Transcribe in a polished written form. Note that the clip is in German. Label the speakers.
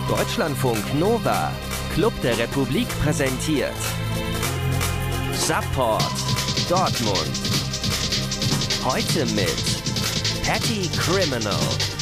Speaker 1: Deutschlandfunk Nova, Club der Republik präsentiert Support Dortmund. Heute mit Patty Criminal.